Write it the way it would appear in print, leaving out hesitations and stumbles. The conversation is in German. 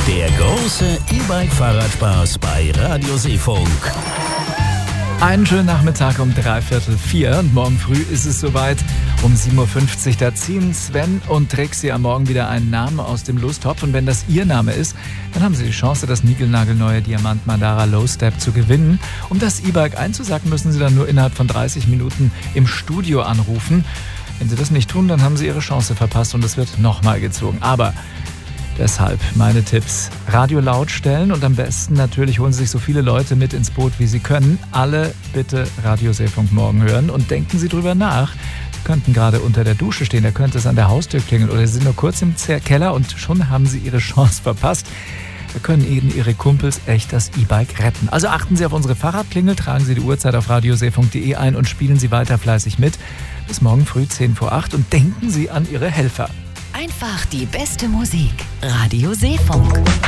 Der große E-Bike-Fahrradspaß bei Radio Seefunk. Einen schönen Nachmittag um 3:45 und morgen früh ist es soweit. Um 7:50 Uhr, da ziehen Sven und Trixie am Morgen wieder einen Namen aus dem Lostopf. Und wenn das ihr Name ist, dann haben sie die Chance, das niegelnagelneue Diamant Mandara Low Step zu gewinnen. Um das E-Bike einzusacken, müssen sie dann nur innerhalb von 30 Minuten im Studio anrufen. Wenn sie das nicht tun, dann haben sie ihre Chance verpasst und es wird nochmal gezogen. Aber deshalb meine Tipps: Radio laut stellen und am besten natürlich holen Sie sich so viele Leute mit ins Boot, wie Sie können. Alle bitte Radio Seefunk morgen hören und denken Sie drüber nach. Sie könnten gerade unter der Dusche stehen, da könnte es an der Haustür klingeln oder Sie sind nur kurz im Keller und schon haben Sie Ihre Chance verpasst. Wir können Ihnen Ihre Kumpels echt das E-Bike retten. Also achten Sie auf unsere Fahrradklingel, tragen Sie die Uhrzeit auf radioseefunk.de ein und spielen Sie weiter fleißig mit. Bis morgen früh 7:50 und denken Sie an Ihre Helfer. Einfach die beste Musik. Radio Seefunk.